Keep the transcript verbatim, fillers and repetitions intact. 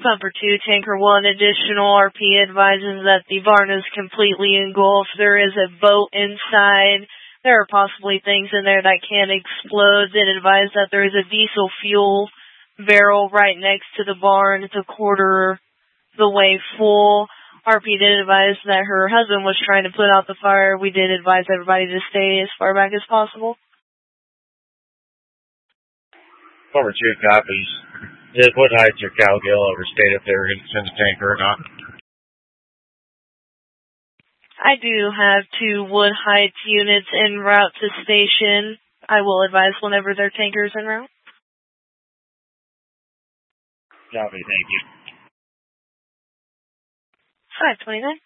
Bumper two, Tanker one, additional R P advises that the barn is completely engulfed. There is a boat inside. There are possibly things in there that can explode. Did advise that there is a diesel fuel barrel right next to the barn. It's a quarter the way full. R P did advise that her husband was trying to put out the fire. We did advise everybody to stay as far back as possible. Bumper two copies. Did Wood Heights or Cowgill ever state if they were going to send a tanker or not? I do have two Wood Heights units en route to station. I will advise whenever their tanker is en route. Copy, thank you. five twenty-nine.